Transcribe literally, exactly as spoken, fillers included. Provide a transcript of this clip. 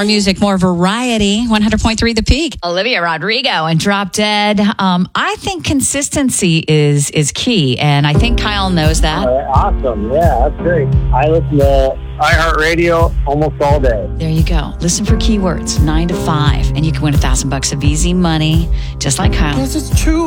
More music, more variety. one hundred point three The Peak. Olivia Rodrigo and Drop Dead. Um, I think consistency is is key, and I think Kyle knows that. Uh, awesome. Yeah, that's great. I listen to iHeartRadio almost all day. There you go. Listen for keywords, nine to five, and you can win a thousand bucks of easy money, just like Kyle. Yes, it's true.